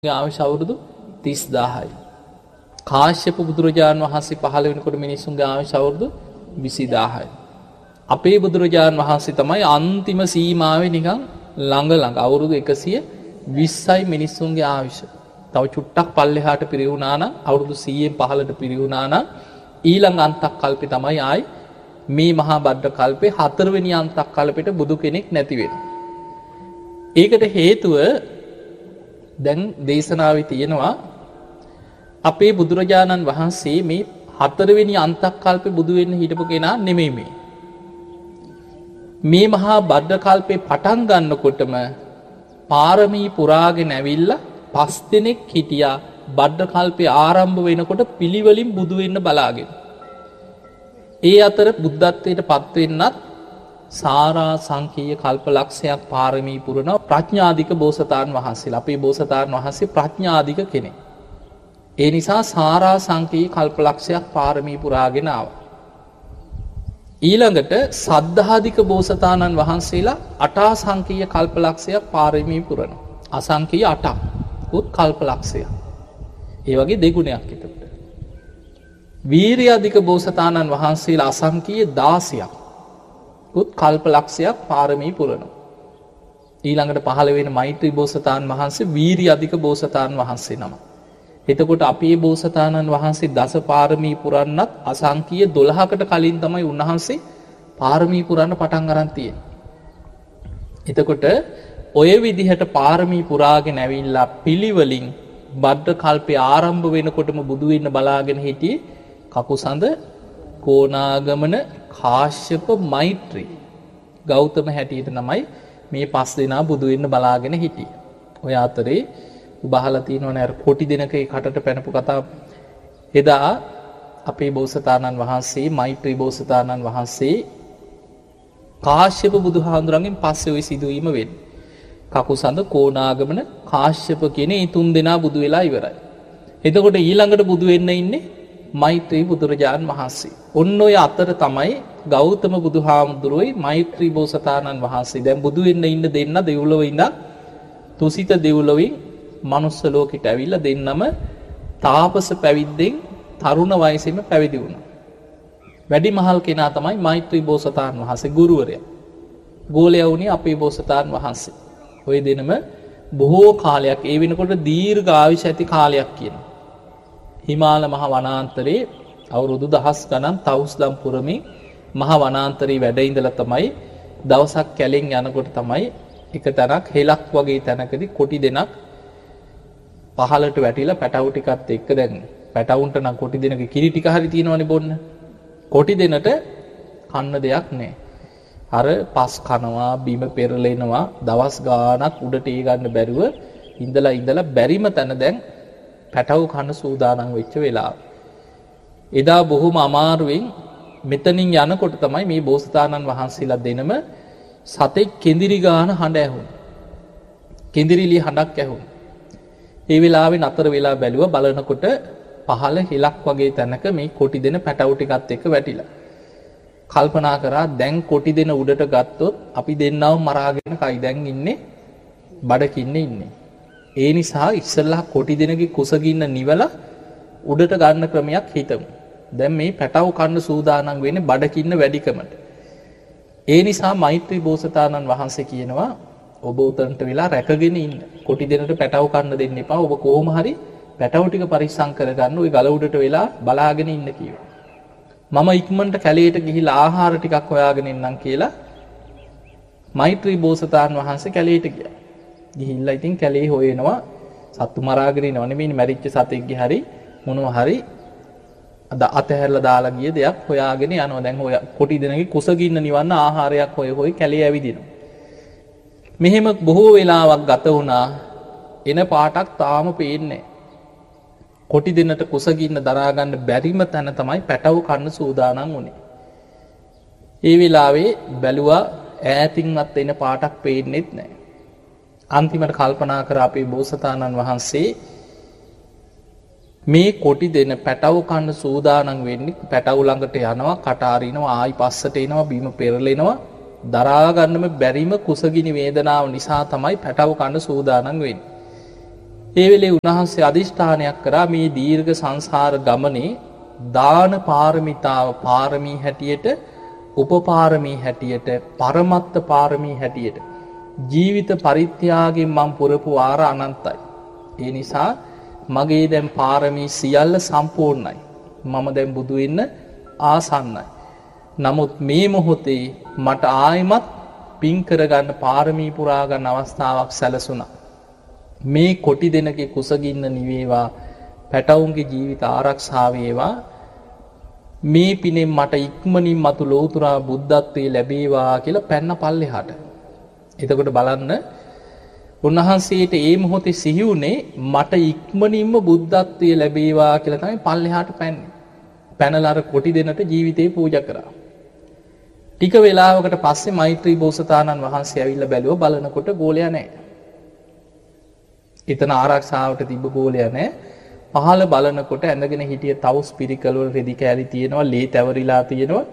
ආයුෂ අවුරුදු 30000යි. කාශ්‍යප බුදුරජාණන් වහන්සේ පහළ වෙනකොට මිනිසුන්ගේ ආයුෂ අවුරුදු 20000යි. අපේ බුදුරජාණන් වහන්සේ තමයි අන්තිම සීමාවේ නිකන් ළඟ අවුරුදු 120යි මිනිසුන්ගේ ආයුෂ. තව චුට්ටක් පල්ලෙහාට පිරිහුණා නම් අවුරුදු 100න් පහළට පිරිහුණා නම් ඊළඟ අන්තක් කල්පේ තමයි ආයි මේ මහා බද්ද කල්පේ 4 වෙනි අන්තක් කල්පෙට බුදු කෙනෙක් නැති වෙනවා. ඒකට හේතුව දැන් දේශනාවේ තියෙනවා අපේ බුදුරජාණන් වහන්සේ මේ 4 වෙනි අන්තක් කල්පේ බුදු වෙන්න හිටපු කෙනා නෙමෙයි මේ. මේ මහා බද්ද කල්පේ පටන් ගන්නකොටම පාරමී පුරාගෙන ඇවිල්ලා 5 දෙනෙක් හිටියා බද්ද කල්පේ ආරම්භ වෙනකොට පිළිවෙලින් බුදු වෙන්න බලාගෙන. ඒ අතර බුද්ධත්වයට පත් වෙන්නත් සාරා සංකීය කල්පලක්ෂයක් පාරමී පුරන ප්‍රඥාධික බෝසතාණන් වහන්සේලා. අපේ බෝසතාණන් වහන්සේ ප්‍රඥාධික කෙනෙක්. ඒ නිසා සාරා සංකීය කල්පලක්ෂයක් පාරමී පුරාගෙන ආවා. ඊළඟට සද්ධාධික බෝසතාණන් වහන්සේලා අටා සංකීය කල්පලක්ෂයක් පාරමී පුරන. අසංකීය 8ක් උත් කල්පලක්ෂයක්. ඒ වගේ දෙගුණයක් එතකොට. වීරිය අධික බෝසතාණන් වහන්සේලා අසංකීය 16ක් උත් කල්පලක්ෂයක් පාරමී පුරන. ඊළඟට පහළ වෙන මෛත්‍රී බෝසතාණන් වහන්සේ වීරිය අධික බෝසතාණන් වහන්සේ නම. එතකොට අපේ බෝසතාණන් වහන්සේ දස පාරමී පුරන්නත් අසංකීය 12කට කලින් තමයි උන්වහන්සේ පාරමී පුරන්න පටන් අරන් තියෙන්නේ. එතකොට ඔය විදිහට පාරමී පුරාගෙන ඇවිල්ලා පිළිවෙලින් බද්ද කල්පේ ආරම්භ වෙනකොටම බුදු වෙන්න බලාගෙන හිටියේ කකුසඳ, කෝණාගමන, කාශ්‍යප, මෛත්‍රී ගෞතම හැටියට තමයි මේ 5 දෙනා බුදු වෙන්න බලාගෙන හිටියේ. ඔය අතරේ උබහලා තියෙනවනේ අර කොටි දිනක කටට පැනපු කතාව. එදා අපේ බෝසතාණන් වහන්සේ මෛත්‍රී බෝසතාණන් වහන්සේ කාශ්‍යප බුදුහාඳුරන්ගෙන් පස්සේ ওই සිදුවීම වෙන්නේ. කකුසඳ, කෝණාගමන, කාශ්‍යප කියන මේ 3 දෙනා බුදු වෙලා ඉවරයි. එතකොට ඊළඟට බුදු වෙන්න ඉන්නේ මෛත්‍රී බුදුරජාණන් වහන්සේ. ඔන්න ඔය අතර තමයි ගෞතම බුදුහාමුදුරුවෝයි මෛත්‍රී බෝසතාණන් වහන්සේ දැන් බුදු වෙන්න ඉන්න දෙන්න දෙව්ලොව ඉඳන් තුසිත දෙව්ලොවින් මනුස්ස ලෝකෙට ඇවිල්ලා දෙන්නම තාපස පැවිද්දෙන් තරුණ වයසේම පැවිදි වුණා. වැඩිමහල් කෙනා තමයි මෛත්‍රී බෝසතාණන් වහන්සේ ගුරුවරයා. ගෝලයා වුණේ අපේ බෝසතාණන් වහන්සේ. ඔය දෙනම බොහෝ කාලයක් ඒ වෙනකොට දීර්ඝ ආයුෂ ඇති කාලයක් කියනවා. හිමාල මහ වනාන්තරයේ අවුරුදු 1000 ගණන් තවුස්ලම් පුරමින් මහ වනාන්තරයේ වැඩ ඉඳලා තමයි දවසක් කැලෙන් යනකොට තමයි එක තැනක් හෙලක් වගේ තැනකදී කොටි දෙනක් පහලට වැටිලා පැටවු ටිකත් එක්ක දැන් පැටවුන්ට නම් කොටි දෙනක කිරි ටික හරි තියෙනවනේ බොන්න. කොටි දෙනට කන්න දෙයක් නැහැ. අර පස් කනවා, බිම පෙරලෙනවා, දවස් ගාණක් උඩට ඒ ගන්න බැරුව ඉඳලා බැරිම තැන දැන් පැටවු කන්න සූදානම් වෙච්ච වෙලාව. එදා බොහොම අමාරුවෙන් මෙතනින් යනකොට තමයි මේ බෝසතාණන් වහන්සේලා දෙනම සතෙක් කෙඳිරි ගාන හඬ ඇහුණා. කෙඳිරිලි හඬක් ඇහුණා. ඒ වෙලාවේ නතර වෙලා බැලුවා බලනකොට පහළ හිලක් වගේ තැනක මේ කොටි දෙන පැටවු ටිකත් එක්ක වැටිලා. කල්පනා කරා දැන් කොටි දෙන උඩට ගත්තොත් අපි දෙන්නව මරාගෙන කයි දැන් ඉන්නේ බඩකින්නේ ඉන්නේ. ඒ නිසා ඉස්සෙල්ලා කොටි දෙනගේ කුසගින්න නිවලා උඩට ගන්න ක්‍රමයක් හිතමු. දැන් මේ පැටවු කන්න සූදානම් වෙන්නේ බඩකින්න වැඩිකමට. ඒ නිසා මෛත්‍රී බෝසතාණන් වහන්සේ කියනවා ඔබ උතන්ට වෙලා රැකගෙන ඉන්න. කොටි දෙනට පැටවු කන්න දෙන්න එපා. ඔබ කොහොම හරි පැටවු ටික පරිස්සම් කරගන්න ওই ගල උඩට වෙලා බලාගෙන ඉන්න කිව්වා. මම ඉක්මනට කැලේට ගිහිල්ලා ආහාර ටිකක් හොයාගෙන ඉන්නම් කියලා මෛත්‍රී බෝසතාණන් වහන්සේ කැලේට ගියා. ගිහිල්ලා ඉතින් කැලේ හොයනවා සත්තු මරාගෙන ඉනව නෙමෙයි මැරිච්ච සතෙක්ගේ හරි මොනවා හරි අතහැරලා දාලා ගිය දෙයක් හොයාගෙන යනවා. දැන් හොය කොටි දෙනගේ කුසගින්න නිවන්න ආහාරයක් හොය කැලේ ඇවිදිනවා. මෙහෙම බොහෝ වෙලාවක් ගත වුණා. එන පාටක් තාම පේන්නේ. කොටි දෙනට කුසගින්න දරා ගන්න බැරිම තැන තමයි පැටවු කන්න සූදානම් වුණේ. ඒ වෙලාවේ බැලුවා ඈතින්වත් එන පාටක් පේන්නේත් නැහැ. අන්තිමට කල්පනා කර අපේ බෝසතාණන් වහන්සේ මේ කොටි දෙන පැටවු කන්න සූදානම් වෙන්නේ පැටවු ළඟට යනවා, කට අරිනවා, ආයි පස්සට එනවා, බිම පෙරලෙනවා. දරා ගන්නම බැරිම කුසගිනි වේදනාව නිසා තමයි පැටවු කන්න සූදානම් වෙන්නේ. ඒ වෙලේ උන්වහන්සේ අදිෂ්ඨානයක් කරා මේ දීර්ඝ සංසාර ගමනේ දාන පාරමිතාව පාරමී හැටියට, උපපාරමී හැටියට, පරමත්ත පාරමී හැටියට ජීවිත පරිත්‍යාගයෙන් මම පුරපු වාර අනන්තයි. ඒ නිසා මගේ දැන් පාරමී සියල්ල සම්පූර්ණයි. මම දැන් බුදු වෙන්න ආසන්නයි. නමුත් මේ මොහොතේ මට ආයිමත් පින් කරගන්න පාරමී පුරා ගන්න අවස්ථාවක් සැලසුණා. මේ කොටි දෙනගේ කුසගින්න නිවේවා, පැටවුන්ගේ ජීවිත ආරක්ෂා වේවා. මේ පිනෙන් මට ඉක්මනින් මතු ලෝතුරා බුද්ධත්වයේ ලැබේවා කියලා පැන්න පල්ලෙහාට. එතකොට බලන්න උන්වහන්සේට ඒ මොහොතේ සිහි වුණේ මට ඉක්මනින්ම බුද්ධත්වයේ ලැබේවා කියලා තමයි පල්ලෙහාට පැන්නේ. පැනලා අර කොටි දෙනට ජීවිතේ පූජා කරා. ටික වෙලාවකට පස්සේ මෛත්‍රී බෝසතාණන් වහන්සේ ඇවිල්ලා බැලුවා. බලනකොට ගෝලයා නැහැ. එතන ආරක්ෂාවට තිබ්බ ගෝලයා නැහැ. පහළ බලනකොට ඇඳගෙන හිටිය තවුස් පිරිකල් වල රෙදි කෑලි තියෙනවා, ලේ තැවරිලා තියෙනවා.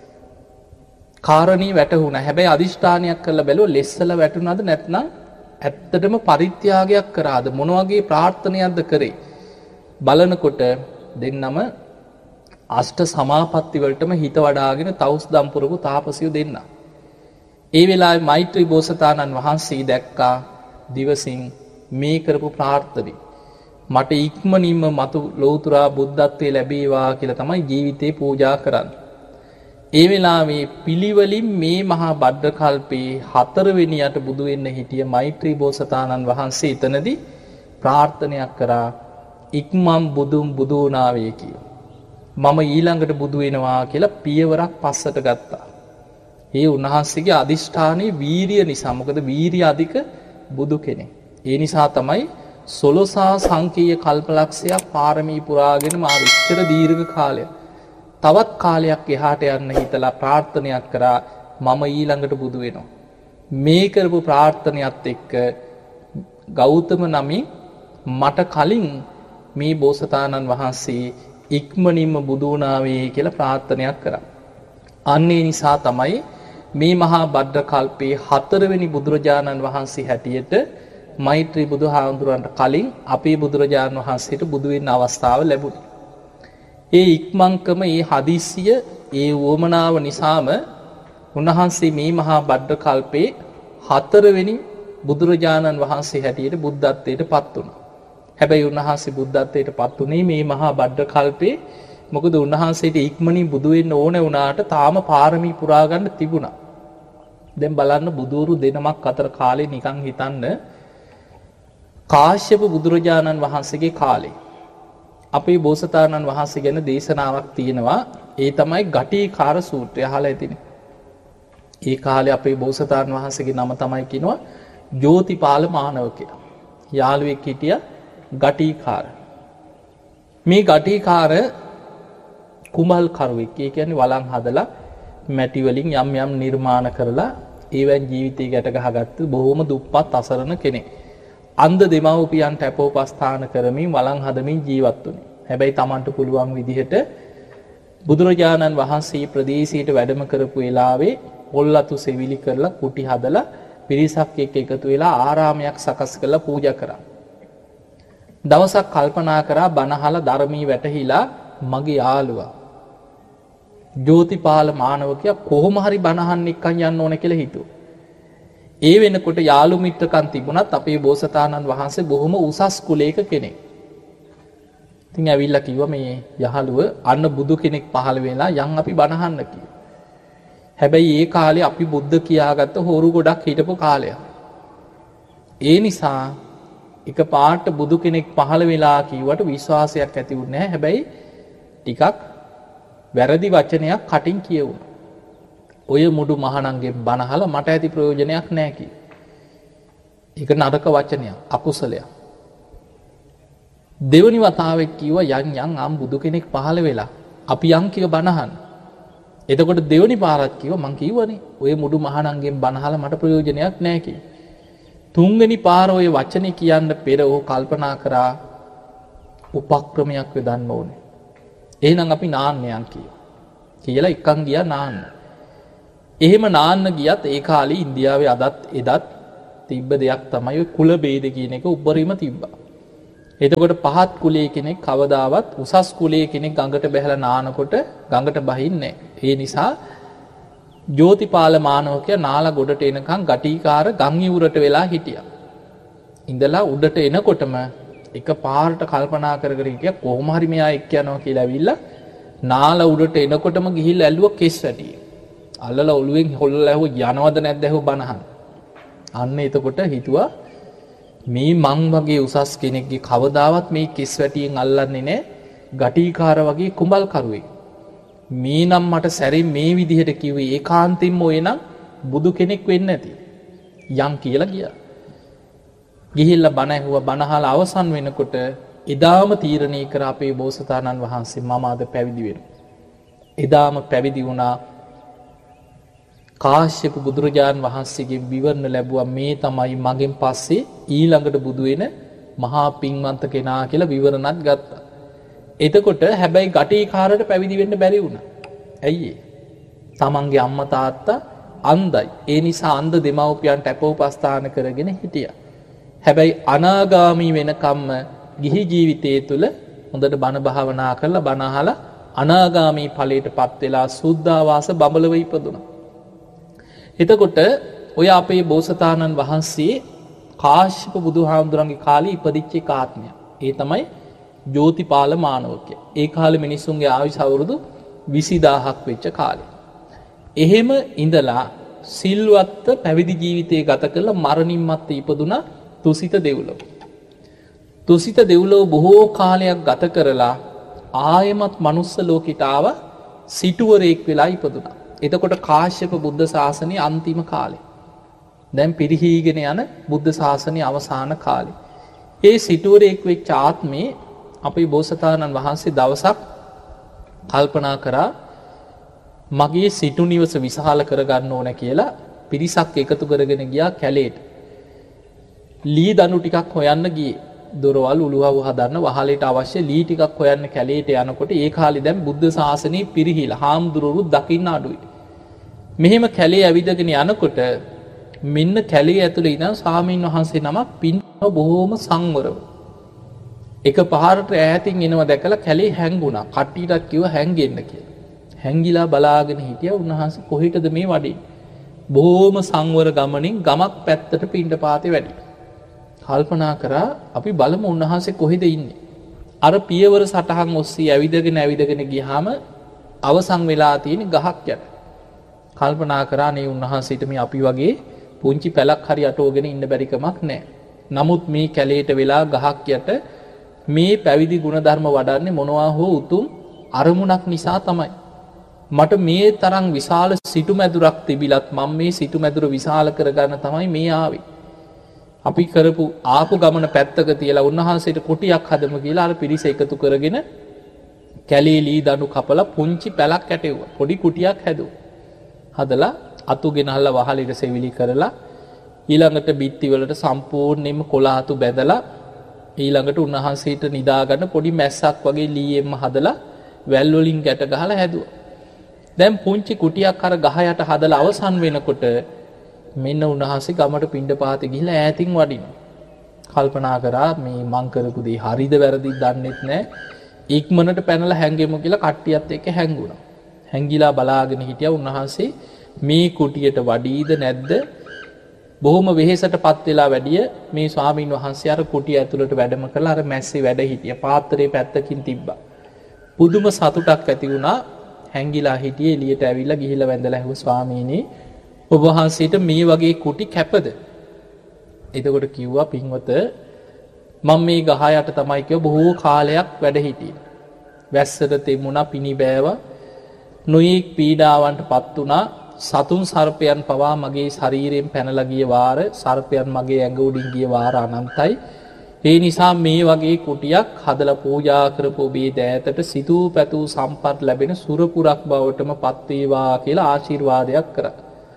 කාරණී වැටුණා. හැබැයි අදිෂ්ඨානයක් කරලා බැලුවා ලෙස්සල වැටුණාද නැත්නම් ඇත්තටම පරිත්‍යාගයක් කරාද, මොන වගේ ප්‍රාර්ථනයක්ද කරේ. බලනකොට දෙන්නම අෂ්ට සමාපatti වලටම හිත වඩාගෙන තවුස් දම්පුරපු තාපසියෝ දෙන්න. ඒ වෙලාවේ මෛත්‍රී බෝසතාණන් වහන්සේ දැක්කා දිවසින් මේ කරපු ප්‍රාර්ථනාව. මට ඉක්මනින්ම මතු ලෝතුරා බුද්ධත්වයේ ලැබේවා කියලා තමයි ජීවිතේ පූජා කරන්නේ. ඒ වෙලාවේ පිළිවෙලින් මේ මහා බද්ද කල්පේ 4 වෙනියට බුදු වෙන්න හිටිය මෛත්‍රී බෝසතාණන් වහන්සේ එතනදී ප්‍රාර්ථනයක් කරා, ඉක්මම් බුදුන් බුදු වුණා වේ කියලා. මම ඊළඟට බුදු වෙනවා කියලා පියවරක් පස්සට ගත්තා. ඒ උන්වහන්සේගේ අදිෂ්ඨානයේ වීරිය නිසා. මොකද වීරිය අධික බුදු කෙනෙක්. ඒ නිසා තමයි සොළොසා සංකීය කල්පලක්ෂයක් පාරමී පුරාගෙන මා විච්චර දීර්ඝ කාලයක් තවත් කාලයක් එහාට යන්න හිතලා ප්‍රාර්ථනයක් කරා, මම ඊළඟට බුදු වෙනවා. මේ කරපු ප්‍රාර්ථනයත් එක්ක ගෞතම නමින් මට කලින් මේ බෝසතාණන් වහන්සේ ඉක්මනින්ම බුදු වුණා වේ කියලා ප්‍රාර්ථනයක් කරා. අන්න ඒ නිසා තමයි මේ මහා බද්ද කල්පේ 4 වෙනි බුදුරජාණන් වහන්සේ හැටියට මෛත්‍රී බුදුහාමුදුරන්ට කලින් අපේ බුදුරජාණන් වහන්සේට බුදු වෙන්න අවස්ථාව ලැබුණේ. ඒ ඉක්මන්කම, ඒ හදිස්සිය, ඒ වොමනාව නිසාම උන්වහන්සේ මේ මහා බද්ද කල්පේ 4 වෙනි බුදුරජාණන් වහන්සේ හැටියට බුද්ධත්වයට පත් වුණා. හැබැයි උන්වහන්සේ බුද්ධත්වයට පත් උනේ මේ මහා බද්ද කල්පේ. මොකද උන්වහන්සේට ඉක්මනින් බුදු වෙන්න ඕන වුණාට තාම පාරමී පුරා ගන්න තිබුණා. දැන් බලන්න බුදුරු දෙනමක් අතර කාලේ නිකන් හිතන්න, කාශ්‍යප බුදුරජාණන් වහන්සේගේ කාලේ අපේ බෝසතාණන් වහන්සේ ගැන දේශනාවක් තියෙනවා. ඒ තමයි ගටිකාර සූත්‍රය. අහලා ඇතිනේ. ඒ කාලේ අපේ බෝසතාණන් වහන්සේගේ නම තමයි කියනවා ජෝතිපාල මානවකයා. යාළුවෙක් හිටියා ගටිකාර. මේ ගටිකාර කුමල් කරුවෙක්. ඒ කියන්නේ වළං හදලා මැටි වලින් යම් යම් නිර්මාණ කරලා ඒවෙන් ජීවිතේ ගැට ගහගත්ත බොහොම දුප්පත් අසරණ කෙනෙක්. අන්ධ දෙමව්පියන්ට අපෝපස්ථාන කරමින් වළං හදමින් ජීවත් වුණේ. හැබැයි Tamanට පුළුවන් විදිහට බුදුරජාණන් වහන්සේ ප්‍රදේශයට වැඩම කරපු වෙලාවේ පොල්ලතු සෙවිලි කරලා කුටි හදලා පිරිසක් එක්ක එකතු වෙලා ආරාමයක් සකස් කරලා පූජා කරා. දවසක් කල්පනා කරා බණහලා ධර්මී වැටහිලා මගේ යාළුවා ජෝතිපාල මානවකයා කොහොම හරි බණහන්න එක්කන් යන්න ඕන කියලා හිතුවා. ඒ වෙනකොට යාළු මිත්‍රකම් තිබුණත් අපේ බෝසතාණන් වහන්සේ බොහොම උසස් කුලයක කෙනෙක්. ඉතින් ඇවිල්ලා කිව්වා මේ යහළුව අන්න බුදු කෙනෙක් පහළ වෙලා යන් අපි බණහන්න කිව්වා. හැබැයි ඒ කාලේ අපි බුද්ධ කියාගත්ත හොරු ගොඩක් හිටපු කාලයක්. ඒ නිසා එක පාට බුදු කෙනෙක් පහළ වෙලා කිව්වට විශ්වාසයක් ඇති වුණේ නැහැ. හැබැයි ටිකක් වැරදි වචනයක් කටින් කියවුණා. ඔය මුඩු මහණන්ගේ බණහලා මට ඇති ප්‍රයෝජනයක් නැහැ කි. ඒක නරක වචනයක්, අකුසලයක්. දෙවනි වතාවෙත් කිව්වා යන් ආම් බුදු කෙනෙක් පහළ වෙලා අපි යන් කිය බණහන්. එතකොට දෙවනි පාරත් කිව්වා මං කිව්වනේ ඔය මුඩු මහණන්ගෙන් බණහලා මට ප්‍රයෝජනයක් නැහැ කි. තුන්වෙනි පාර ඔය වචනේ කියන්න පෙර ਉਹ කල්පනා කරා උපක්‍රමයක් යොදන්න ඕනේ. එහෙනම් අපි නාන්නයන් කියලා එක්කන් ගියා නාන්න. එහෙම නාන්න ගියත් ඒ කාලේ ඉන්දියාවේ එදත් තිබ්බ දෙයක් තමයි ඔය කුල ભેද කියන එක උඩරිම තිබ්බා. එතකොට පහත් කුලයේ කෙනෙක් කවදාවත් උසස් කුලයේ කෙනෙක් ගඟට බැහැලා නානකොට ගඟට බහින්නේ නැහැ. ඒ නිසා ජෝතිපාල මානවකයා නාලා ගොඩට එනකන් ගටිකාර ගම් ඉවුරට වෙලා හිටියා. ඉඳලා උඩට එනකොටම එක පාරට කල්පනා කර කර හිටියා කොහොම හරි මෙයා එක්ක යනවා කියලා ඇවිල්ලා නාලා උඩට එනකොටම ගිහිල්ලා ඇල්ලුවා කෙස් වැටියේ. අල්ලලා ඔළුවෙන් හොල්ලලා ඇහුවා යනවද නැද්ද ඇහුවා බනහන්. අන්න එතකොට හිතුවා මේ මං වගේ උසස් කෙනෙක්ගේ කවදාවත් මේ කෙස් වැටියෙන් අල්ලන්නේ නැහැ ගටිකාර වගේ කුඹල් කරුවෙක්. මේ නම් මට සැරින් මේ විදිහට කිව්වේ ඒකාන්තින්ම ඔය නම් බුදු කෙනෙක් වෙන්න ඇති. යන් කියලා ගියා. ගිහිල්ලා බණ ඇහුවා බණ අහලා අවසන් වෙනකොට එදාම තීරණය කර අපේ බෝසතාණන් වහන්සේ මම අද පැවිදි වෙනවා. එදාම පැවිදි වුණා. කාශ්‍යප බුදුරජාණන් වහන්සේගෙන් විවරණ ලැබුවා මේ තමයි මගෙන් පස්සේ ඊළඟට බුදු වෙන මහා පින්වන්ත කෙනා කියලා විවරණත් ගත්තා. එතකොට හැබැයි ගටිකාරට පැවිදි වෙන්න බැරි වුණා. ඇයි ඒ? තමන්ගේ අම්මා තාත්තා අන්ධයි. ඒ නිසා අන්ධ දෙමව්පියන්ට අපෝපස්ථාන කරගෙන හිටියා. හැබැයි අනාගාමී වෙනකම්ම ගිහි ජීවිතයේ තුල හොඳට බණ භාවනා කරලා බණ අහලා අනාගාමී ඵලයටපත් වෙලා සුද්ධාවාස බඹලව ඉපදුණා. එතකොට ඔය අපේ බෝසතාණන් වහන්සේ කාශ්‍යප බුදුහාමුදුරන්ගේ කාලේ ඉපදිච්ච ආත්මය. ඒ තමයි ජෝතිපාල මානවකයා. ඒ කාලේ මිනිසුන්ගේ ආයුෂ අවුරුදු 20000ක් වෙච්ච කාලේ. එහෙම ඉඳලා සිල්වත් පැවිදි ජීවිතය ගත කරලා මරණින් මත්තේ ඉපදුනා තුසිත දෙව්ලොව. තුසිත දෙව්ලොව බොහෝ කාලයක් ගත කරලා ආයමත් මනුස්ස ලෝකෙට ආව සිටුවරයෙක් වෙලා ඉපදුනා. එතකොට කාශ්‍යප බුද්ධ ශාසනයේ අන්තිම කාලේ. දැන් පිරිහීගෙන යන බුද්ධ ශාසනයේ අවසාන කාලේ. ඒ සිටුවරයෙක් වෙච්ච ආත්මේ අපේ බෝසතාණන් වහන්සේ දවසක් කල්පනා කරා මගේ සිටු නිවස විශාල කරගන්න ඕන කියලා පිරිසක් එකතු කරගෙන ගියා කැලේට. ලී දනු ටිකක් හොයන්න ගියේ. දොරවල් උළුවව හදන්න වහලට අවශ්‍ය ලී ටිකක් හොයන්න කැලේට යනකොට ඒ කාලේ දැන් බුද්ධ ශාසනය පිරිහිලා හාමුදුරුවෝ දකින්න අඩුයි. මෙහෙම කැලේ ඇවිදගෙන යනකොට මෙන්න කැලේ ඇතුළේ ඉඳන් ස්වාමීන් වහන්සේ නමක් පින්නව බොහොම සංවරව. එක පාරට ඈතින් එනවා දැකලා කැලේ හැංගුණා. කට්ටියටත් කිව්වා හැංගෙන්න කියලා. හැංගිලා බලාගෙන හිටියා උන්වහන්සේ කොහෙටද මේ වඩින්නේ. බොහොම සංවර ගමනින් ගමක් පැත්තට පිණ්ඩපාතේ වැඩි. කල්පනා කරා අපි බලමු උන්වහන්සේ කොහෙද ඉන්නේ. අර පියවර සටහන් ඔස්සේ ඇවිදගෙන ගියාම අවසන් වෙලා තියෙන ගහක් යට. කල්පනා කරා නේ උන්වහන්සේට මේ අපි වගේ පුංචි පැලක් හරි අටවගෙන ඉන්න බැරි කමක් නැහැ. නමුත් මේ කැලේට වෙලා ගහක් යට මේ පැවිදි ගුණධර්ම වඩන්නේ මොනවා හෝ උතුම් අරමුණක් නිසා තමයි. මට මේ තරම් විශාල සිටුමැදුරක් තිබිලත් මම මේ සිටුමැදුර විශාල කරගන්න තමයි මේ ආවේ. අපි කරපු ආපු ගමන පැත්තක තියලා උන්වහන්සේට කුටියක් හදමු කියලා අර පිරිස එකතු කරගෙන කැලේ ලී දණු කපලා පුංචි පැලක් ඇටෙව්වා. පොඩි කුටියක් හැදුවා. හදලා අතු ගෙනහල්ලා වහලෙට සෙවිලි කරලා ඊළඟට බිත්ති වලට සම්පූර්ණයෙන්ම කොළාතු බැදලා ඊළඟට උන්වහන්සේට නිදා ගන්න පොඩි මැස්සක් වගේ ලීයෙන්ම හදලා වැල් වලින් ගැට ගහලා හැදුවා. දැන් පුංචි කුටියක් අර ගහ යට හදලා අවසන් වෙනකොට මෙන්න උන්වහන්සේ ගමට පිණ්ඩපාතේ ගිහිල්ලා ඈතින් වඩිනවා. කල්පනා කරා මේ මං කරපු දේ හරිද වැරදිද දන්නෙත් නැහැ. ඉක්මනට පැනලා හැංගෙමු කියලා කට්ටියත් එක්ක හැංගුණා. හැංගිලා බලාගෙන හිටියා උන්වහන්සේ මේ කුටියට වඩීද නැද්ද? බොහොම වෙහෙසටපත් වෙලා වැඩිය මේ ස්වාමීන් වහන්සේ අර කුටිය ඇතුළට වැඩම කරලා අර මැස්සේ වැඩ හිටියා. පාත්‍රයේ පැත්තකින් තිබ්බා. පුදුම සතුටක් ඇති වුණා. හැංගිලා හිටියේ එළියට ඇවිල්ලා ගිහිල්ලා වැඳලා ඇහුවා ස්වාමීනි ඔබ වහන්සේට මේ වගේ කුටි කැපද? එතකොට කිව්වා පින්වත මම මේ ගහ යට තමයි කිව්ව බොහෝ කාලයක් වැඩ හිටියේ. වැස්සට තෙමුණා පිණි බෑවා. නොයෙක් පීඩාවන්ටපත් වුණා. සතුන් සර්පයන් පවා මගේ ශරීරයෙන් පැනලා ගිය වාර සර්පයන් මගේ ඇඟ උඩින් ගිය වාර අනන්තයි. ඒ නිසා මේ වගේ කුටියක් හදලා පූජා කරපු ඔබේ දෑතට සිතූ පැතූ සම්පත් ලැබෙන සුරපුරක් බවටම පත් වේවා කියලා ආශිර්වාදයක් කරා.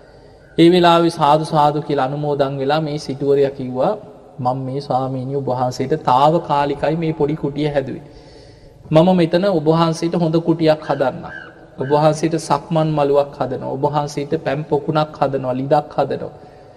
ඒ වෙලාවේ සාදු සාදු කියලා අනුමෝදන් වෙලා මේ සිටුවරයා කිව්වා මම මේ ස්වාමීනි ඔබ වහන්සේට తాවකාලිකයි මේ පොඩි කුටිය හැදුවේ. මම මෙතන ඔබ වහන්සේට හොඳ කුටියක් හදන්නම්. ඔබ වහන්සේට සක්මන් මළුවක් හදනවා. ඔබ වහන්සේට පැම් පොකුණක් හදනවා, ලිදක් හදනවා.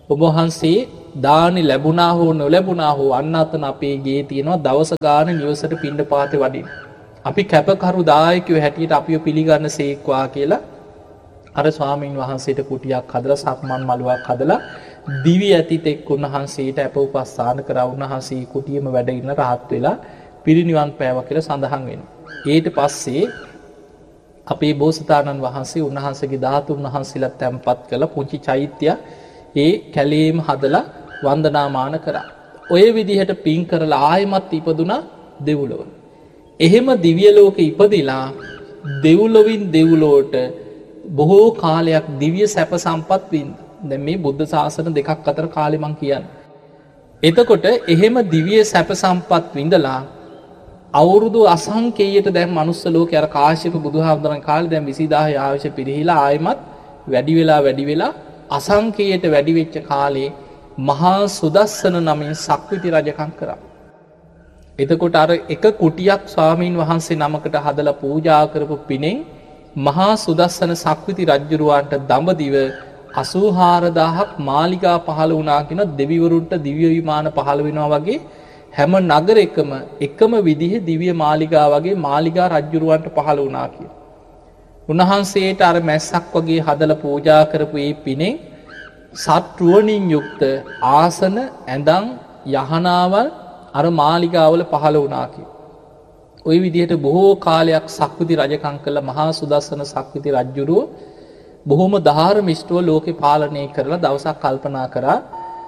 ඔබ වහන්සේ දානි ලැබුණා හෝ නොලැබුණා හෝ අන්න අතන අපේ ගේ තියෙනවා දවස ගානේ නිවසට පිණ්ඩපාතේ වඩින්න. අපි කැපකරු දායකයෝ හැටියට අපිව පිළිගන්න සේක්වා කියලා අර ස්වාමීන් වහන්සේට කුටියක් හදලා සක්මන් මළුවක් හදලා දිවි ඇතිතෙක් උන්වහන්සේට අප උපස්ථාන කරා. උන්වහන්සේ කුටියෙම වැඩ ඉන්න රහත් වෙලා පිරිනිවන් පෑවා කියලා සඳහන් වෙනවා. ඊට පස්සේ අපේ බෝසතාණන් වහන්සේ උන්වහන්සේගේ ධාතුන් වහන්සේලා තැන්පත් කළ පුංචි චෛත්‍ය ඒ කැලේම හදලා වන්දනාමාන කරා. ඔය විදිහට පින් කරලා ආයමත් ඉපදුනා දෙව්ලොව. එහෙම දිව්‍ය ලෝකෙ ඉපදිලා දෙව්ලොවින් දෙව්ලොවට බොහෝ කාලයක් දිව්‍ය සැප සම්පත් වින්දා. දැන් මේ බුද්ධ ශාසන දෙකක් අතර කාලේ මං කියන්නේ. එතකොට එහෙම දිව්‍ය සැප සම්පත් විඳලා අවුරුදු අසංකේයයට දැන් මනුස්ස ලෝකේ අර කාශ්‍යප බුදුහාමුදුරන් කාලේ දැන් 20000 ආයුෂ පිරිහිලා ආයමත් වැඩි වෙලා අසංකේයයට වැඩි වෙච්ච කාලේ මහා සුදස්සන නමින් සක්විති රජකම් කරා. එතකොට අර එක කුටියක් ස්වාමීන් වහන්සේ නමකට හදලා පූජා කරපු පිනෙන් මහා සුදස්සන සක්විති රජුරවන්ට දඹදිව 84000ක් මාලිගා පහළ වුණා කියන දෙවිවරුන්ට දිව්‍ය විමාන පහළ වෙනවා වගේ හැම නගරයකම එකම විදිහේ දිව්‍ය මාලිගා වගේ මාලිගා රජුරවන්ට පහළ වුණා කියන. උන්වහන්සේට අර මැස්සක් වගේ හදලා පූජා කරපු මේ පිනෙන් සත්රුවණින් යුක්ත ආසන ඇඳන් යහනාවල් අර මාලිගාවල පහළ වුණා කියන. ওই විදිහට බොහෝ කාලයක් සක්විති රජකම් කළ මහා සුදස්සන සක්විති රජුරෝ බොහොම ධාර්මිෂ්ඨව ලෝකේ පාලනය කරලා දවසක් කල්පනා කරා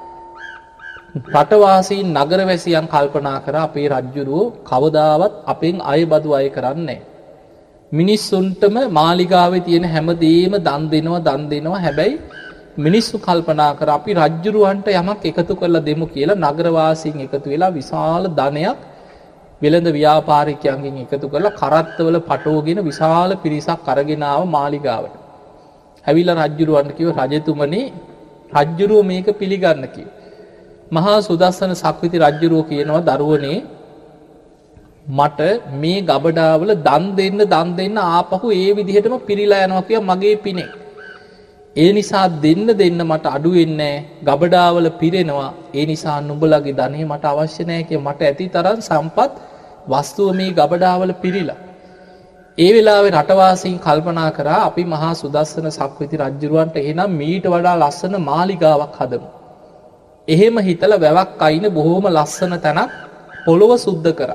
රටවාසීන් නගරවැසියන් කල්පනා කරා අපේ රජුරෝ කවදාවත් අපෙන් අයබදු අය කරන්නේ නැහැ. මිනිස්සුන්ටම මාලිගාවේ තියෙන හැමදේම දන් දෙනවා හැබැයි මිනිස්සු කල්පනා කර අපි රජ්ජුරුවන්ට යමක් එකතු කරලා දෙමු කියලා නගරවාසීන් එකතු වෙලා විශාල ධනයක් වෙළඳ ව්‍යාපාරිකයන්ගෙන් එකතු කරලා කරත්තවල පටවගෙන විශාල පිරිසක් අරගෙන ආව මාලිගාවට. ඇවිල්ලා රජ්ජුරුවන්ට කිව්ව රජතුමනි රජ්ජුරුව මේක පිළිගන්න කිව්වා. මහා සුදස්සන සක්විති රජ්ජුරුව කියනවා දරුවනේ මට මේ ගබඩාවල දන් දෙන්න ආපහු ඒ විදිහටම පිරීලා යනවා කිය මගේ පිනේ. ඒ නිසා දෙන්න මට අඩු වෙන්නේ ගබඩාවල පිරෙනවා. ඒ නිසා නුඹලගේ ධනෙ මට අවශ්‍ය නැහැ කිය මට ඇති තරම් සම්පත් වස්තුව මේ ගබඩාවල පිරීලා. ඒ වෙලාවේ රටවාසීන් කල්පනා කරා අපි මහා සුදස්සන සක්විති රජුරවන්ට එහෙනම් මීට වඩා ලස්සන මාලිගාවක් හදමු. එහෙම හිතලා වැවක් අයින බොහොම ලස්සන තැනක් පොළොව සුද්ධ කරා.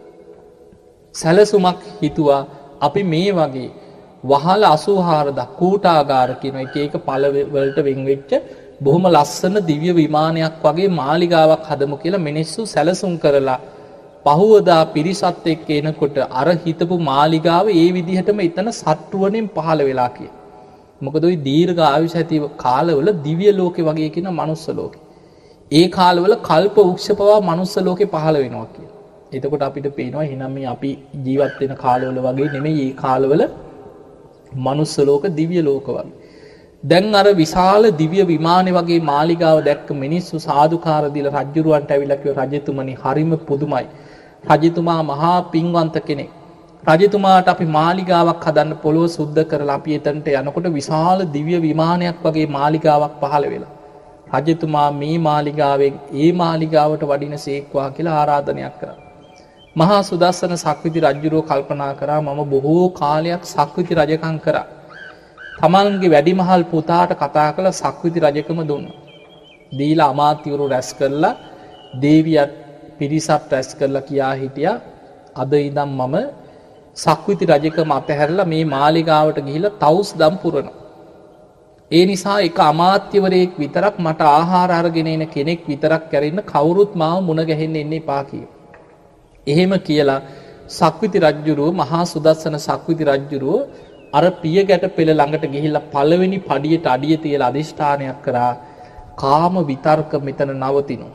සැලසුමක් හිතුවා අපි මේ වගේ වහල 84 කූටාගාර කියන එක පළවලට වෙන් වෙච්ච බොහොම ලස්සන දිව්‍ය විමානයක් වගේ මාලිගාවක් හදමු කියලා මිනිස්සු සැලසුම් කරලා පහුවදා පිරිසත් එක්ක එනකොට අර හිතපු මාලිගාව ඒ විදිහටම එතන සත්රුවණෙන් පහළ වෙලා කිය. මොකද ওই දීර්ඝ ආයුෂ ඇති කාලවල දිව්‍ය ලෝකේ වගේ කියන මනුස්ස ලෝකේ. ඒ කාලවල කල්ප වෘක්ෂ පවා මනුස්ස ලෝකේ පහළ වෙනවා කියලා. එතකොට අපිට පේනවා එහෙනම් මේ අපි ජීවත් වෙන කාලවල වගේ නෙමෙයි මේ කාලවල මනුස්ස ලෝක දිව්‍ය ලෝක වගේ. දැන් අර විශාල දිව්‍ය විමානේ වගේ මාලිගාව දැක්ක මිනිස්සු සාදුකාර දීලා රජුරවන්ට ඇවිල්ලා කිව්ව රජතුමනි හරිම පුදුමයි. රජතුමා මහා පින්වන්ත කෙනෙක්. රජතුමාට අපි මාලිගාවක් හදන්න පොළොව සුද්ධ කරලා අපි එතනට යනකොට විශාල දිව්‍ය විමානයක් වගේ මාලිගාවක් පහළ වෙලා. රජතුමා මේ මාලිගාවෙන් ඒ මාලිගාවට වඩින සේක්වා කියලා ආරාධනයක් කරා. මහා සුදස්සන සක්විති රජුරෝ කල්පනා කරා මම බොහෝ කාලයක් සක්විති රජකම් කරා. තමන්ගේ වැඩිමහල් පුතාට කතා කළ සක්විති රජකම දුන්නා. දීලා අමාත්‍යවරු රැස් කරලා දේවියත් පිරිසත් රැස් කරලා කියා හිටියා අද ඉඳන් මම සක්විති රජකම අතහැරලා මේ මාලිගාවට ගිහිල්ලා තවුස් දම් පුරනවා. ඒ නිසා එක අමාත්‍යවරයෙක් විතරක් මට ආහාර අරගෙන එන කෙනෙක් විතරක් කැරෙන්න කවුරුත් මාව මුණ ගැහෙන්න එන්න එපා කිව්වා. එහෙම කියලා සක්විති රජුරෝ මහා සුදස්සන සක්විති රජුරෝ අර පිය ගැට පෙළ ළඟට ගිහිල්ලා පළවෙනි පඩියට අඩිය තියලා අදිෂ්ඨානයක් කරා කාම විතර්ක මෙතන නවතිනු.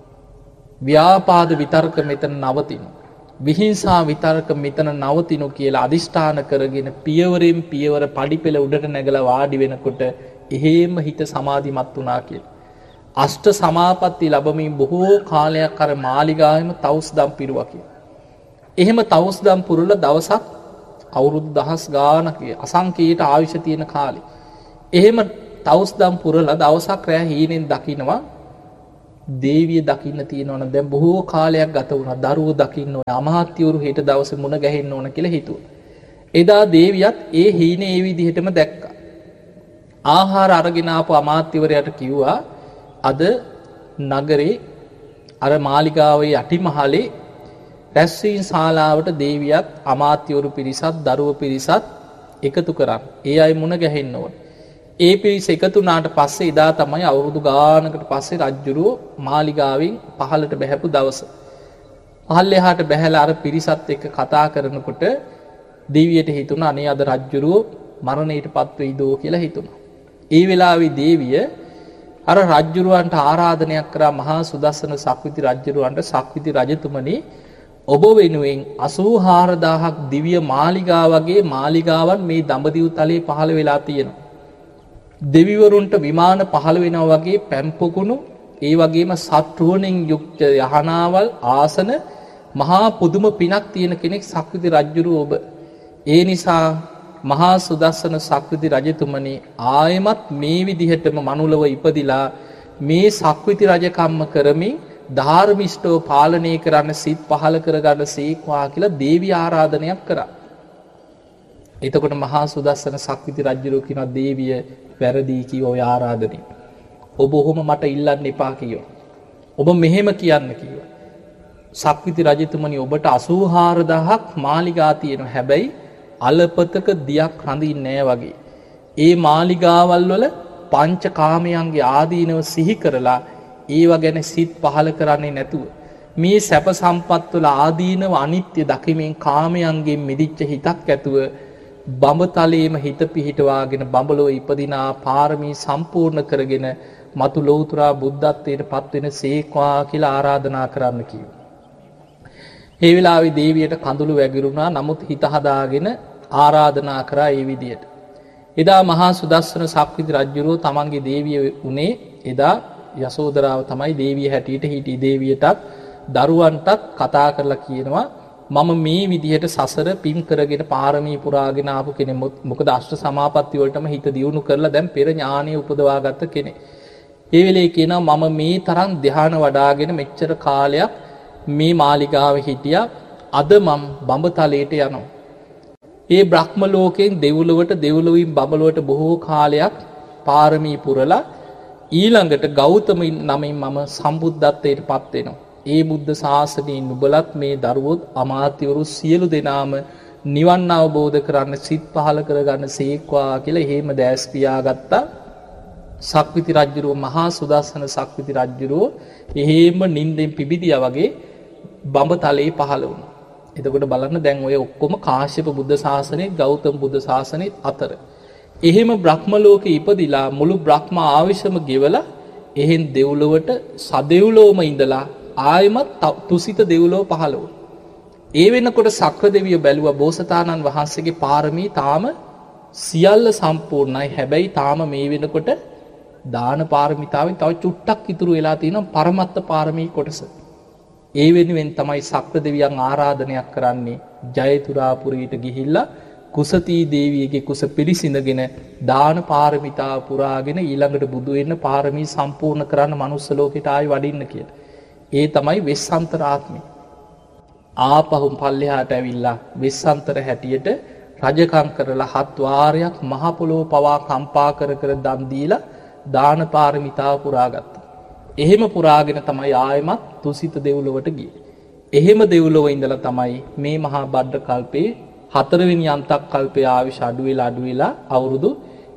ව්‍යාපාද විතර්ක මෙතන නවතිනු. විහිංසා විතර්ක මෙතන නවතිනු කියලා අදිෂ්ඨාන කරගෙන පියවරෙන් පියවර පඩි පෙළ උඩට නැගලා වාඩි වෙනකොට එහෙම හිත සමාධිමත් වුණා කියලා. අෂ්ට සමාපatti ලැබමින් බොහෝ කාලයක් අර මාලිගාවෙම තවුස් දම් පිරුවා කියලා. එහෙම තවුස් දම් පුරලා දවසක් අවුරුදු දහස් ගානක අසංකේයට ආයුෂ තියෙන කාලේ. එහෙම තවුස්දම් පුරලා දවසක් රෑ හීනෙන් දකිනවා දේවිය දකින්න තියෙනවනේ දැන් බොහෝ කාලයක් ගත වුණා දරුවෝ දකින්න ඕන අමාත්‍යවරු හෙට දවසේ මුණ ගැහෙන්න ඕන කියලා හිතුවා. එදා දේවියත් ඒ හීනේ ඒ විදිහටම දැක්කා. ආහාර අරගෙන ආපු අමාත්‍යවරයාට කිව්වා අද නගරේ අර මාලිගාවේ යටිමහලේ රැස්වීම් ශාලාවට දේවියත් අමාත්‍යවරු පිරිසත් දරුවෝ පිරිසත් එකතු කරන්. ඒ අය මුණ ගැහෙන්න ඕන. ඒ පිරිස එකතු වුණාට පස්සේ එදා තමයි අවුරුදු ගානකට පස්සේ රජුරෝ මාලිගාවෙන් පහළට බැහැපු දවස. පහළ එහාට බැහැලා අර පිරිසත් එක්ක කතා කරනකොට දේවියට හිතුණා අනේ අද රජුරෝ මරණයටපත් වෙයිදෝ කියලා හිතුණා. ඒ වෙලාවේ දේවිය අර රජුරවන්ට ආරාධනයක් කරා මහා සුදස්සන සක්විති රජුරවන්ට සක්විති රජතුමනි ඔබ වෙනුවෙන් 84000ක් දිව්‍ය මාලිගා වගේ මාලිගාවන් මේ දඹදිව් තලයේ පහළ වෙලා තියෙනවා. දෙවිවරුන්ට විමාන පහළ වෙනවා වගේ පැම්පොකුණු ඒ වගේම සත්රුවණෙන් යුක්ත යහනාවල් ආසන මහා පුදුම පිනක් තියෙන කෙනෙක් සක්විති රජුරෝ ඔබ. ඒ නිසා මහා සුදස්සන සක්විති රජතුමනි ආයමත් මේ විදිහටම මනුලව ඉපදිලා මේ සක්විති රජකම්ම කරමින් ධාර්මිෂ්ඨව පාලනය කරන්න සිත් පහළ කරගන්න සීක්වා කියලා දේවී ආරාධනයක් කරා. එතකොට මහා සුදස්සන සක්විති රජුරෝ කියනවා දේවිය වැරදි කිව්ව ඔය ආරාධනෙ. ඔබ ඔහොම මට ඉල්ලන්න එපා කිව්වා. ඔබ මෙහෙම කියන්න කිව්වා. සක්විති රජතුමනි ඔබට 84000ක් මාලිගා තියෙනවා. හැබැයි අලපතක දියක් රඳින්නේ නැහැ වගේ. ඒ මාලිගාවල් වල පංචකාමයන්ගේ ආදීනව සිහි කරලා ඒව ගැන සිත් පහළ කරන්නේ නැතුව මේ සැප සම්පත් වල ආදීනව අනිත්‍ය දකිමින් කාමයන්ගෙන් මිදිච්ච හිතක් ඇතුව බඹතලයේම හිත පිහිටවාගෙන බඹලෝ ඉපදිනා පාරමී සම්පූර්ණ කරගෙන මතු ලෞතුරා බුද්ධත්වයට පත් වෙන සේක්වා කියලා ආරාධනා කරන්න කිව්වා. ඒ වෙලාවේ දේවියට කඳුළු වැగిරුණා. නමුත් හිත හදාගෙන ආරාධනා කරා ඒ විදියට. එදා මහා සුදස්සන සක්විති රජුරෝ තමන්ගේ දේවිය උනේ එදා යසෝදරාව තමයි දේවිය හැටියට හිටියේ. දේවියටත් දරුවන්ටත් කතා කරලා කියනවා මම මේ විදිහට සසර පින් කරගෙන පාරමී පුරාගෙන ආපු කෙනෙක්. මොකද අෂ්ට සමාපatti වලටම හිත දියුණු කරලා දැන් පෙර ඥානෙ උපදවාගත්ත කෙනෙක්. ඒ වෙලේ කියනවා මම මේ තරම් ධ්‍යාන වඩාගෙන මෙච්චර කාලයක් මේ මාලිගාවේ හිටියා. අද මම බඹතලයට යනවා. ඒ බ්‍රහ්ම ලෝකයෙන් දෙව්ලොවට දෙව්ලොවින් බඹලොවට බොහෝ කාලයක් පාරමී පුරලා ඊළඟට ගෞතම නමින් මම සම්බුද්ධත්වයට පත් වෙනවා. ඒ බුද්ධ ශාසනයේ නුඹලත් මේ දරුවොත් අමාත්‍යවරු සියලු දෙනාම නිවන් අවබෝධ කරන්න සිත් පහළ කරගන්න සීක්වා කියලා එහෙම දැස් පියාගත්තා. සක්විති රජුරෝ මහා සුදස්සන සක්විති රජුරෝ එහෙම නිින්දෙන් පිබිදියා වගේ බඹතලයේ පහළ වුණා. එතකොට බලන්න දැන් ඔය ඔක්කොම කාශ්‍යප බුද්ධ ශාසනයේ ගෞතම බුද්ධ ශාසනයේ අතර. එහෙම බ්‍රහ්ම ලෝකේ ඉපදිලා මුළු බ්‍රහ්ම ආවිෂම ගෙවලා එහෙන් දෙව්ලොවට සදෙව්ලොවම ඉඳලා ආයමත් තුසිත දෙව්ලොව පහළ වුණා. ඒ වෙනකොට සක්‍ර දෙවියෝ බැලුවා බෝසතාණන් වහන්සේගේ පාරමී තාම සියල්ල සම්පූර්ණයි. හැබැයි තාම මේ වෙනකොට දාන පාරමිතාවෙන් තව චුට්ටක් ඉතුරු වෙලා තියෙනවා පරමත්ත පාරමී කොටස. ඒ වෙනුවෙන් තමයි සක්‍ර දෙවියන් ආරාධනයක් කරන්නේ ජයතුරාපුරයට ගිහිල්ලා කුසතී දේවියගේ කුස පිළිසිඳගෙන දාන පාරමිතා පුරාගෙන ඊළඟට බුදු වෙන්න පාරමී සම්පූර්ණ කරන්න මනුස්ස ලෝකෙට ආයි වඩින්න කියලා. ඒ තමයි වෙස්සන්තර ආත්මය. ආපහු පල්ලෙහාට ඇවිල්ලා වෙස්සන්තර හැටියට රජකම් කරලා 7 වාරයක් මහ පොළොව පවා කම්පා කර කර දන් දීලා දාන පාරමිතාව පුරාගත්තා. එහෙම පුරාගෙන තමයි ආයමත් තුසිත දෙව්ලොවට ගියේ. එහෙම දෙව්ලොව ඉඳලා තමයි මේ මහා බද්ද කල්පේ 4 වෙනි අන්තක් කල්පයේ ආවිෂ අඩු වෙලා අවුරුදු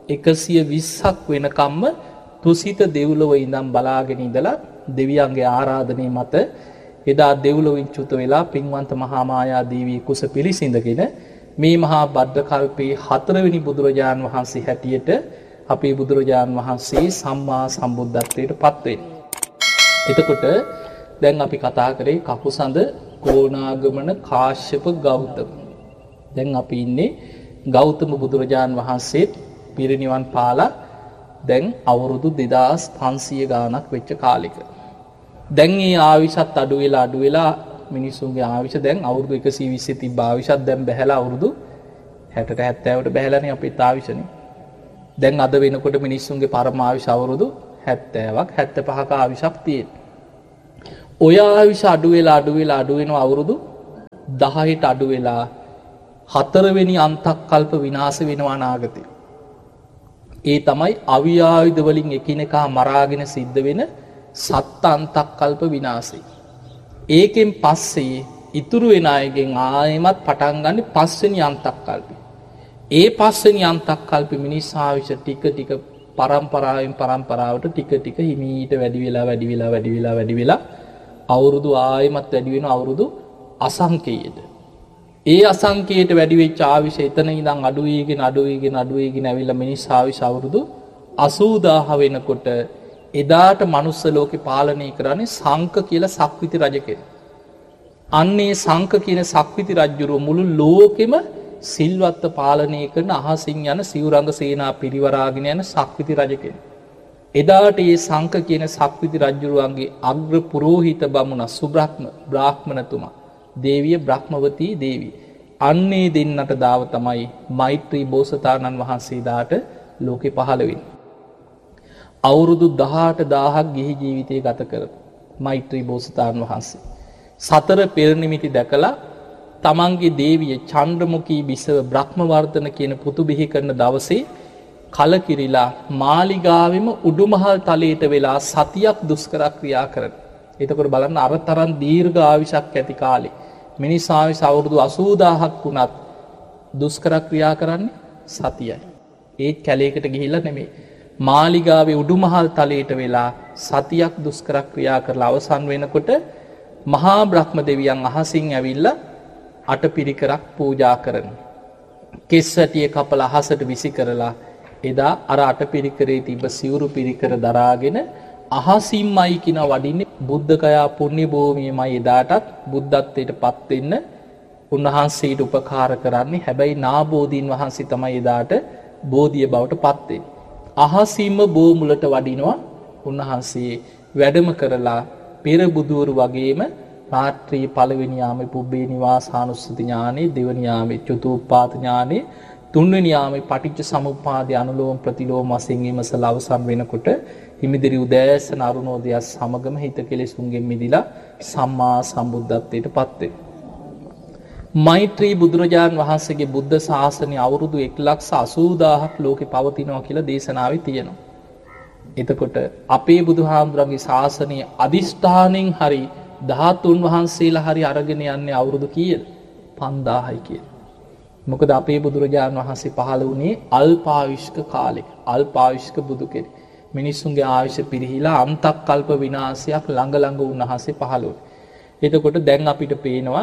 120ක් වෙනකම්ම තුසිත දෙව්ලොව ඉඳන් බලාගෙන ඉඳලා දෙවියන්ගේ ආරාධනය මත එදා දෙව්ලොවින් චුත වෙලා පින්වන්ත මහා මායා දේවිය කුස පිළිසිඳගෙන මේ මහා බද්ද කල්පේ 4 වෙනි බුදුරජාන් වහන්සේ හැටියට අපේ බුදුරජාන් වහන්සේ සම්මා සම්බුද්ධත්වයට පත් වෙන්නේ. එතකොට දැන් අපි කතා කරේ කකුසඳ කෝණාගමන කාශ්‍යප ගෞතම. දැන් අපි ඉන්නේ ගෞතම බුදුරජාන් වහන්සේත් පිරිනිවන් පාලා දැන් අවුරුදු 2500 ගාණක් වෙච්ච කාලෙක. දැන් මේ ආවිෂත් අඩු වෙලා මිනිසුන්ගේ ආවිෂ දැන් අවුරුදු 120 තිබ්බ ආවිෂත් දැන් බැහැලා අවුරුදු 60 70ට බැහැලානේ අපේ ආවිෂනේ. දැන් අද වෙනකොට මිනිස්සුන්ගේ පරම ආයුෂ අවුරුදු 70ක් 75ක ආයුෂක් තියෙනවා. ඔය ආයුෂ අඩු වෙන අවුරුදු 10ට අඩු වෙලා 4 වෙනි අන්තක්කල්ප විනාශ වෙනවා අනාගතේ. ඒ තමයි අවියායුධ වලින් එකිනෙකා මරාගෙන සිද්ධ වෙන සත්ත අන්තක්කල්ප විනාශය. ඒකෙන් පස්සේ ඉතුරු වෙන අයගෙන් ආයෙමත් පටන් ගන්න 5 වෙනි අන්තක්කල්පය. ඒ 5 වෙනි අන්තක්කල්ප මිනිස් ආයුෂ ටික ටික පරම්පරාවෙන් පරම්පරාවට ටික ටික හිමීට වැඩි වෙලා අවුරුදු ආයෙමත් වැඩි වෙන අවුරුදු අසංකේයද. ඒ අසංකේයට වැඩි වෙච්ච ආයුෂ එතන ඉඳන් අඩු වෙගෙන ඇවිල්ලා මිනිස් ආයුෂ අවුරුදු 80000 වෙනකොට එදාට මනුස්ස ලෝකේ පාලනය කරන්නේ සංක කියලා සක්විති රජ කෙනෙක්. අන්නේ සංක කියන සක්විති රජුරුව මුළු ලෝකෙම සිල්වත්ව පාලනය කරන අහසින් යන සිවුරංග සේනා පිරිවරාගෙන යන සක්විති රජ කෙනෙක්. එදාට මේ සංක කියන සක්විති රජුරුවන්ගේ අග්‍ර පුරෝහිත බමුණ සුබ්‍රහ්ම බ්‍රාහ්මණතුමා දේවිය බ්‍රහ්මවතී දේවිය. අන්නේ දෙන්නට දාව තමයි මෛත්‍රී බෝසතාණන් වහන්සේ දාට ලෝකෙ පහළ වෙන්නේ. අවුරුදු 18000ක් ගිහි ජීවිතය ගත කරපු මෛත්‍රී බෝසතාණන් වහන්සේ සතර පෙර නිමිති දැකලා තමන්ගේ දේවිය චන්ද්‍රමුඛී බිසව බ්‍රහ්මවර්ධන කියන පුතු බිහි කරන දවසේ කලකිරිලා මාලිගාවෙම උඩුමහල් තලයට වෙලා සතියක් දුෂ්කර ක්‍රියා කරන. එතකොට බලන්න අර තරම් දීර්ඝ ආයුෂක් ඇති කාලේ මිනිස් ආයුෂ අවුරුදු 80000ක් වුණත් දුෂ්කර ක්‍රියා කරන්නේ සතියයි. ඒ කැලේකට ගිහිල්ලා නෙමෙයි. මාලිගාවේ උඩුමහල් තලයට වෙලා සතියක් දුෂ්කර ක්‍රියා කරලා අවසන් වෙනකොට මහා බ්‍රහ්ම දෙවියන් අහසින් ඇවිල්ලා අටපිරිකරක් පූජා කරන. කෙස් වැටිය කපලා අහසට විසි කරලා එදා අර අටපිරිකරේ තිබ්බ සිවුරු පිරිකර දරාගෙන අහසින්මයි කියන වඩින්නේ බුද්ධගයා පුණ්‍ය භූමියමයි එදාටත් බුද්ධත්වයට පත් වෙන්න උන්වහන්සේට උපකාර කරන්නේ. හැබැයි නාබෝධීන් වහන්සේ තමයි එදාට බෝධිය බවට පත් වෙන්නේ. අහසින්ම බෝමුලට වඩිනවා උන්වහන්සේ වැඩම කරලා පෙර බුදුවරු වගේම රාත්‍රී පළවෙනි යාමේ පුබ්බේ නිවාසානුස්සති ඥානෙ, දෙවෙනි යාමේ චතුප්පාත ඥානෙ, තුන්වෙනි යාමේ පටිච්ච සමුප්පාදේ අනුලෝම ප්‍රතිලෝම වශයෙන් විමසලා අවසන් වෙනකොට හිමිදිරි උදෑසන අරුණෝදය සමගම හිත කෙලෙසුන්ගෙන් මිදිලා සම්මා සම්බුද්ධත්වයට පත් වෙනවා. මෛත්‍රී බුදුරජාන් වහන්සේගේ බුද්ධ ශාසනය අවුරුදු 1,80,000ක් ලෝකේ පවතිනවා කියලා දේශනාවේ තියෙනවා. එතකොට අපේ බුදුහාමුදුරන්ගේ ශාසනය අදිෂ්ඨානෙන් හරි ධාතුන් වහන්සේලා හරි අරගෙන යන්නේ අවුරුදු කීයද? 5000යි කියන. මොකද අපේ බුදුරජාණන් වහන්සේ පහළ වුණේ අල්පායුෂ්ක කාලෙක. අල්පායුෂ්ක බුදු කෙනෙක්. මිනිස්සුන්ගේ ආයුෂ පිරිහිලා අන්තක්කල්ප විනාශයක් ළඟ උන්වහන්සේ පහළ වුණේ. එතකොට දැන් අපිට පේනවා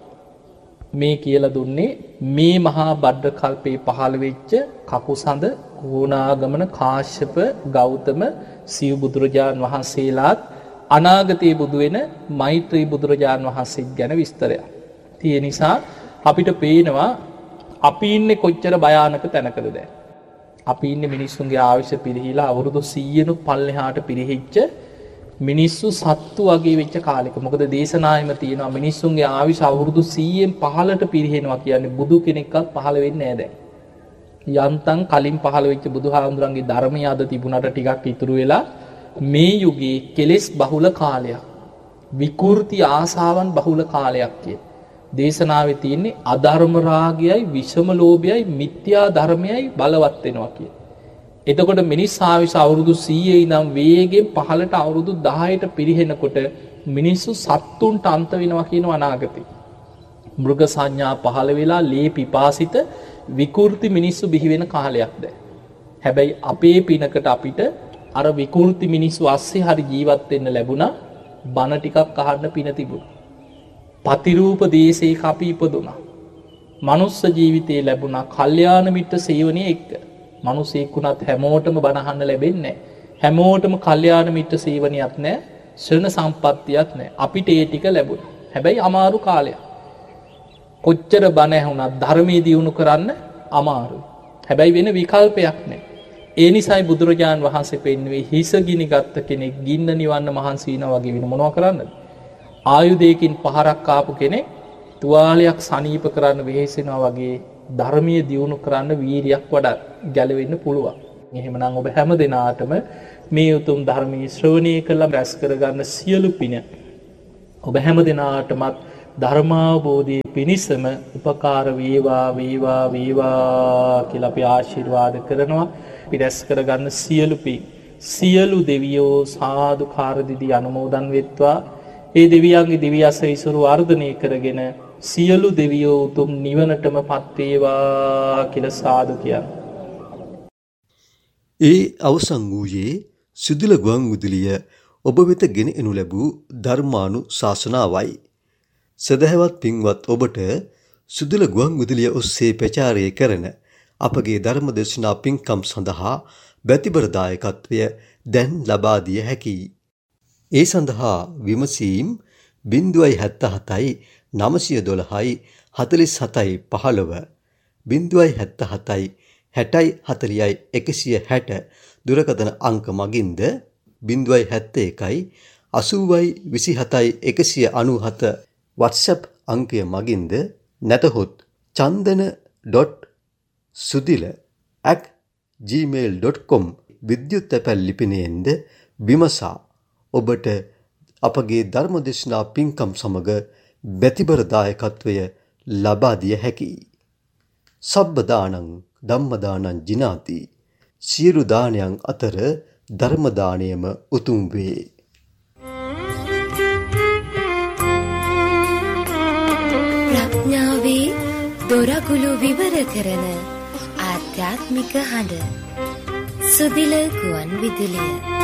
මේ කියලා දුන්නේ මේ මහා බද්ද කල්පේ පහළ වෙච්ච කකුසඳ ගෝණාගමන කාශ්‍යප ගෞතම සිව් බුදුරජාණන් වහන්සේලාත් අනාගතයේ බුදු වෙන මෛත්‍රී බුදුරජාණන් වහන්සේ ගැන විස්තරයක්. ඒ නිසා අපිට පේනවා අපි ඉන්නේ කොච්චර භයානක තැනකද දැන්. අපි ඉන්නේ මිනිස්සුන්ගේ ආයුෂ පිරිහිලා අවුරුදු 100නුත් පල්ලෙහාට පිරිහිච්ච මිනිස්සු සත්තු වගේ වෙච්ච කාලෙක. මොකද දේශනාවෙම තියෙනවා මිනිස්සුන්ගේ ආයුෂ අවුරුදු 100න් පහළට පිරිහෙනවා කියන්නේ බුදු කෙනෙක්වත් පහළ වෙන්නේ නැහැ දැන්. යන්තම් කලින් පහළ වෙච්ච බුදුහාමුදුරන්ගේ ධර්මය අද තිබුණාට ටිකක් ඉතුරු වෙලා මේ යුගයේ කෙලෙස් බහුල කාලයක්, විකෘති ආසාවන් බහුල කාලයක් කිය. දේශනාවේ තියෙන්නේ අධර්ම රාගයයි, විෂම ලෝභයයි, මිත්‍යා ධර්මයයි බලවත් වෙනවා කිය. එතකොට මිනිස් ආයුෂ අවුරුදු 100 ඉඳන් වේගෙන් පහළට අවුරුදු 10ට පිරිහෙනකොට මිනිස්සු සත්තුන්ට අන්ත වෙනවා කියන අනාගතේ. මෘග සංඥා පහළ වෙලා ලේ පිපාසිත විකෘති මිනිස්සු බිහි වෙන කාලයක් දැන්. හැබැයි අපේ පිනකට අපිට අර විකෘති මිනිස්සු ASCII හරි ජීවත් වෙන්න ලැබුණා. බණ ටිකක් අහන්න පින තිබුණා. පතිරූප දේශයක අපි ඉපදුණා. මනුස්ස ජීවිතේ ලැබුණා. කල්යාණ මිත්‍ර සේවනයේ එක්ක. මිනිසෙක් වුණත් හැමෝටම බණ අහන්න ලැබෙන්නේ නැහැ. හැමෝටම කල්යාණ මිත්‍ර සේවනයක් නැහැ. ශ්‍රණ සම්පත්තියක් නැහැ. අපිට ඒ ටික ලැබුණා. හැබැයි අමාරු කාලයක්. කොච්චර බණ ඇහුණත් ධර්මයේ දියුණු කරන්න අමාරුයි. හැබැයි වෙන විකල්පයක් නැහැ. ඒ නිසායි බුදුරජාණන් වහන්සේ පෙන්වුවේ හිස ගිනි ගත්ත කෙනෙක් ගින්න නිවන්න මහන්සි වෙනවා වගේ වෙන මොනවා කරන්නද? ආයුධයකින් පහරක් ආපු කෙනෙක් තුවාලයක් සනීප කරන්න වෙහෙසෙනවා වගේ ධර්මයේ දියුණු කරන්න වීරියක් වඩා ගැලවෙන්න පුළුවන්. එහෙමනම් ඔබ හැම දෙනාටම මේ උතුම් ධර්මයේ ශ්‍රවණය කළ රැස් කරගන්න සියලු පින ඔබ හැම දෙනාටමත් ධර්මාවබෝධයේ පිණිසම උපකාර වේවා වේවා වේවා කියලා අපි ආශිර්වාද කරනවා. අපි රැස් කරගන්න සියලු පින් සියලු දෙවියෝ සාදුකාර දිදී අනුමෝදන් වෙත්වා. ඒ දෙවියන්ගේ දිව්‍ය ආශිර්වාද වර්ධනය කරගෙන සියලු දෙවියෝ උතුම් නිවනටම පත් වේවා කියලා සාදු කියනවා. ඒ අවසන් වූයේ සුදුල ගුවන් විදුලිය ඔබ වෙත ගෙන එනු ලැබූ ධර්මානුශාසනාවයි. සදහවත් පින්වත් ඔබට සුදුල ගුවන් විදුලිය ඔස්සේ ප්‍රචාරය කරන අපගේ ධර්ම දේශනා පින්කම් සඳහා බැතිබර දායකත්වය දැන් ලබා දිය හැකියි. ඒ සඳහා විමසීම් 077යි 912යි 47යි 15 077යි 60යි 40යි 160 දුරකථන අංක මගින්ද 071යි 80යි 27යි 197 WhatsApp අංකය මගින්ද නැතහොත් chandana.sudila@gmail.com විද්‍යුත් තැපැල් ලිපිනයෙන්ද විමසා ඔබට අපගේ ධර්මදේශනා පින්කම් සමග බැතිබර දායකත්වය ලබා දිය හැකියි. සබ්බ දානං ධම්ම දානං ජිනාති. සියලු දානයන් අතර ධර්ම දානයම උතුම් වේ. ප්‍රඥාවේ දොරගුළු විවර කරන ආධ්‍යාත්මික හඬ සුදිල ගුවන් විදුලිය.